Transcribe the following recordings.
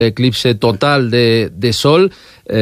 eclipse total de sol,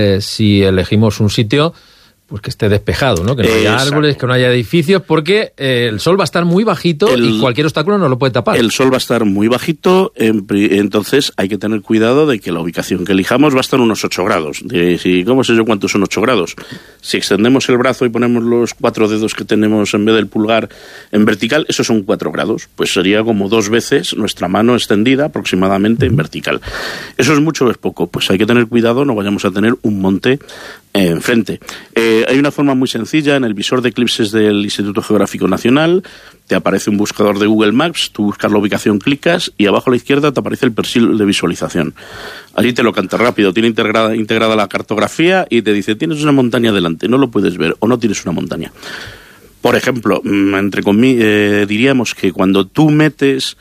si elegimos un sitio pues que esté despejado, ¿no? Que no haya árboles, que no haya edificios, porque el sol va a estar muy bajito y cualquier obstáculo nos lo puede tapar. El sol va a estar muy bajito, entonces hay que tener cuidado de que la ubicación que elijamos va a estar unos 8 grados. ¿Cómo sé yo cuántos son 8 grados? Si extendemos el brazo y ponemos los 4 dedos que tenemos en vez del pulgar en vertical, esos son 4 grados. Pues sería como 2 veces nuestra mano extendida aproximadamente en vertical. ¿Eso es mucho o es poco? Pues hay que tener cuidado, no vayamos a tener un monte enfrente. Hay una forma muy sencilla. En el visor de eclipses del Instituto Geográfico Nacional te aparece un buscador de Google Maps, tú buscas la ubicación, clicas y abajo a la izquierda te aparece el perfil de visualización. Allí te lo canta rápido, tiene integrada la cartografía y te dice, tienes una montaña delante, no lo puedes ver o no tienes una montaña. Por ejemplo, entre comillas, diríamos que cuando tú metes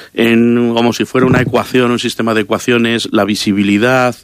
como si fuera una ecuación, un sistema de ecuaciones, la visibilidad,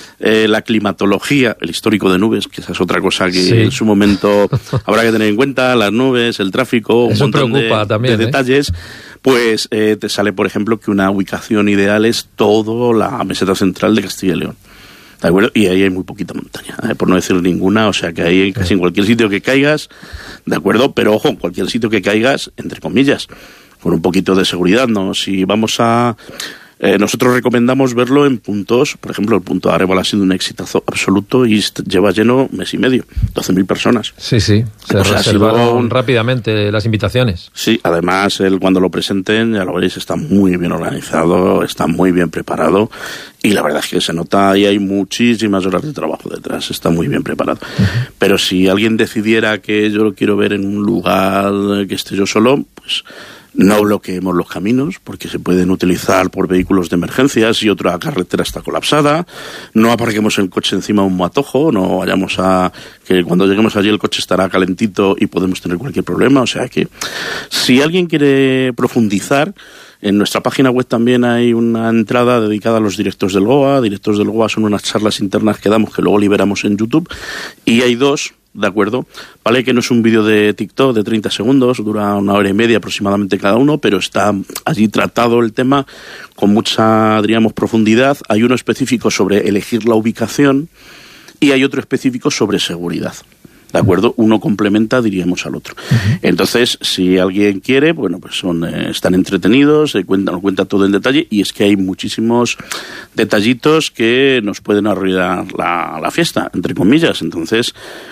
la climatología, el histórico de nubes, que esa es otra cosa que en su momento habrá que tener en cuenta, las nubes, el tráfico, un montón de detalles, pues te sale, por ejemplo, que una ubicación ideal es toda la meseta central de Castilla y León. ¿De acuerdo? Y ahí hay muy poquita montaña, por no decir ninguna, o sea que ahí casi en cualquier sitio que caigas, ¿de acuerdo? Pero ojo, en cualquier sitio que caigas, entre comillas, con un poquito de seguridad, ¿no? Si vamos a... nosotros recomendamos verlo en puntos, por ejemplo, el punto de Arévalo ha sido un exitazo absoluto y lleva lleno mes y medio, 12.000 personas. Sí, se reservaron rápidamente las invitaciones. Sí, además, cuando lo presenten, ya lo veréis, está muy bien organizado, está muy bien preparado y la verdad es que se nota y hay muchísimas horas de trabajo detrás, está muy bien preparado. Pero si alguien decidiera que yo lo quiero ver en un lugar que esté yo solo, pues... no bloqueemos los caminos, porque se pueden utilizar por vehículos de emergencia si otra carretera está colapsada. No aparquemos el coche encima de un matojo, no vayamos a... que cuando lleguemos allí el coche estará calentito y podemos tener cualquier problema. O sea que, si alguien quiere profundizar, en nuestra página web también hay una entrada dedicada a los directos del GOA. Directos del GOA son unas charlas internas que damos, que luego liberamos en YouTube, y hay 2... ¿de acuerdo? Vale que no es un vídeo de TikTok de 30 segundos, dura 1 hora y media aproximadamente cada uno, pero está allí tratado el tema con mucha, diríamos, profundidad. Hay uno específico sobre elegir la ubicación y hay otro específico sobre seguridad. ¿De acuerdo? Uno complementa, diríamos, al otro. Entonces, si alguien quiere, bueno, pues están entretenidos, nos cuenta todo en detalle, y es que hay muchísimos detallitos que nos pueden arruinar la fiesta, entre comillas. Entonces,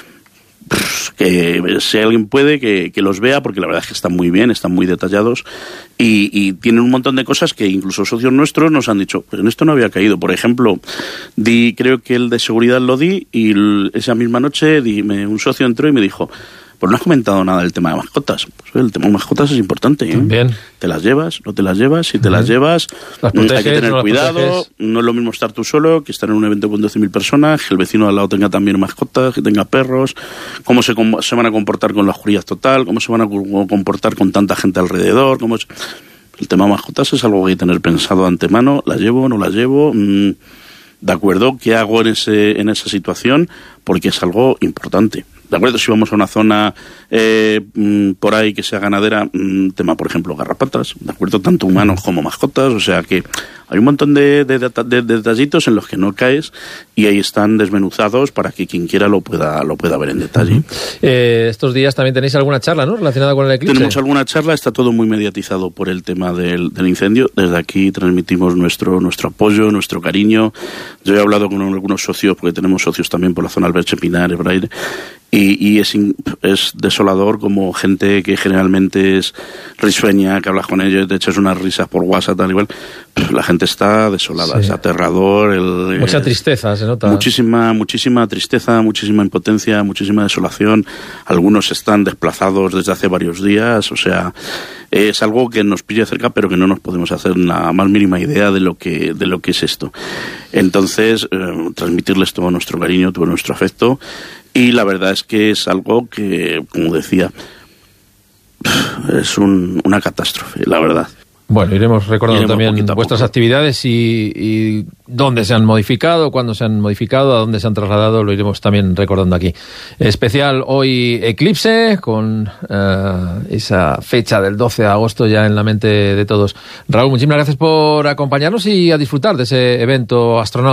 que si alguien puede que los vea, porque la verdad es que están muy bien, están muy detallados y tienen un montón de cosas que incluso socios nuestros nos han dicho, pues en esto no había caído. Por ejemplo, creo que el de seguridad lo di y esa misma noche un socio entró y me dijo, pues no has comentado nada del tema de mascotas. Pues el tema de mascotas es importante, ¿eh? Bien. ¿Te las llevas? ¿No te las llevas? Si te las llevas, las proteges, hay que tener cuidado. Proteges. No es lo mismo estar tú solo que estar en un evento con 12.000 personas, que el vecino al lado tenga también mascotas, que tenga perros, cómo se van a comportar con la oscuridad total, cómo se van a comportar con tanta gente alrededor. El tema de mascotas es algo que hay que tener pensado de antemano. ¿Las llevo? ¿No las llevo? ¿De acuerdo? ¿Qué hago en esa situación? Porque es algo importante. ¿De acuerdo? Si vamos a una zona por ahí que sea ganadera, tema, por ejemplo, garrapatas, ¿de acuerdo? Tanto humanos como mascotas, o sea que hay un montón de detallitos en los que no caes y ahí están desmenuzados para que quien quiera lo pueda ver en detalle. Estos días también tenéis alguna charla, ¿no?, relacionada con el eclipse. Tenemos alguna charla, está todo muy mediatizado por el tema del incendio. Desde aquí transmitimos nuestro apoyo, nuestro cariño. Yo he hablado con algunos socios, porque tenemos socios también por la zona Alberche, Pinares, por ahí, y es desolador como gente que generalmente es risueña, que hablas con ellos, te echas unas risas por WhatsApp, tal igual. La gente está desolada, es aterrador. Mucha tristeza se nota. Muchísima tristeza, muchísima impotencia, muchísima desolación. Algunos están desplazados desde hace varios días, o sea, es algo que nos pilla cerca, pero que no nos podemos hacer la más mínima idea de lo que es esto. Entonces, transmitirles todo nuestro cariño, todo nuestro afecto. Y la verdad es que es algo que, como decía, es una catástrofe, la verdad. Bueno, iremos recordando también vuestras actividades y dónde se han modificado, cuándo se han modificado, a dónde se han trasladado, lo iremos también recordando aquí. Especial hoy Eclipse, con esa fecha del 12 de agosto ya en la mente de todos. Raúl, muchísimas gracias por acompañarnos y a disfrutar de ese evento astronómico.